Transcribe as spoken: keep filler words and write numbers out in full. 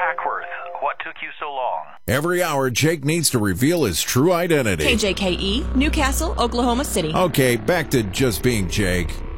Hackworth. What took you so long? Every hour, Jake needs to reveal his true identity. K J K E, Newcastle, Oklahoma City. Okay, back to just being Jake.